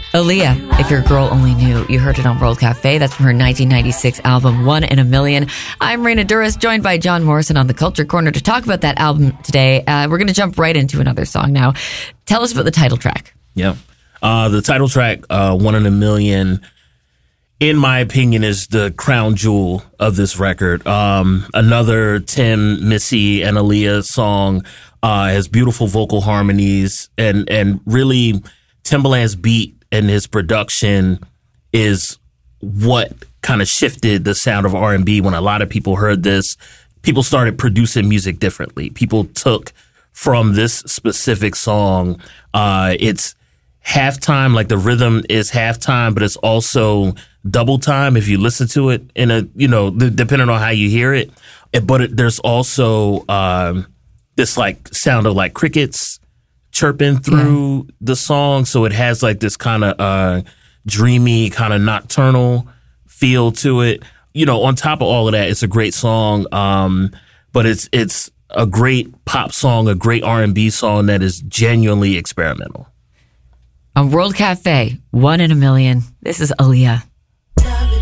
Aaliyah, If Your Girl Only Knew. You heard it on World Cafe. That's from her 1996 album, One in a Million. I'm Raina Duras, joined by John Morrison on the Culture Corner to talk about that album today. We're going to jump right into another song now. Tell us about the title track. Yeah. The title track, One in a Million, in my opinion, is the crown jewel of this record. Another Tim, Missy, and Aaliyah song has beautiful vocal harmonies, and really Timbaland's beat and his production is what kind of shifted the sound of R&B. When a lot of people heard this, people started producing music differently. People took from this specific song, it's halftime, like the rhythm is halftime, but it's also double time if you listen to it in a, depending on how you hear it. But there's also this like sound of like crickets chirping through the song. So it has like this kind of dreamy, kind of nocturnal feel to it. On top of all of that, it's a great song. But it's a great pop song, a great R&B song that is genuinely experimental. On World Cafe, One in a Million, this is Aaliyah.